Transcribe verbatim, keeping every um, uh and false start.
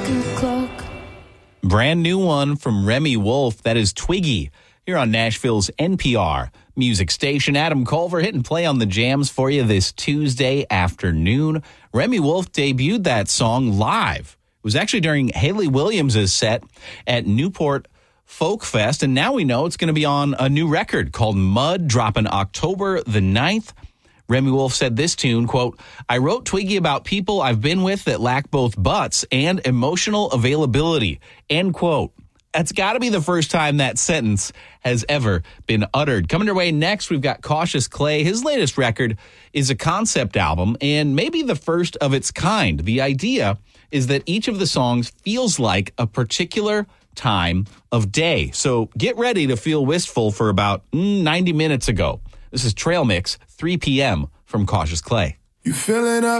ticking clock. Brand new one from Remy Wolf. That is Twiggy. Here on Nashville's N P R music station. Adam Culver hitting play on the jams for you this Tuesday afternoon. Remy Wolf debuted that song live. It was actually during Haley Williams' set at Newport Folk Fest, and now we know it's going to be on a new record called Mud, dropping October the ninth. Remy Wolf said this tune, quote, "I wrote Twiggy about people I've been with that lack both butts and emotional availability," end quote. That's got to be the first time that sentence has ever been uttered. Coming your way next, we've got Cautious Clay. His latest record is a concept album and maybe the first of its kind. The idea is that each of the songs feels like a particular time of day. So get ready to feel wistful for about ninety minutes ago. This is Trail Mix, three p.m. from Cautious Clay. You filling up